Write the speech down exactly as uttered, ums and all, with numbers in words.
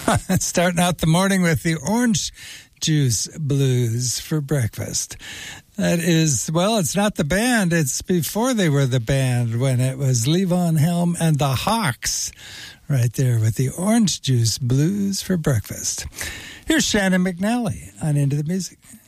Starting out the morning with the Orange Juice Blues for breakfast. That is, well, it's not the band. It's before they were the band, when it was Levon Helm and the Hawks right there with the Orange Juice Blues for breakfast. Here's Shannon McNally on Into the Music.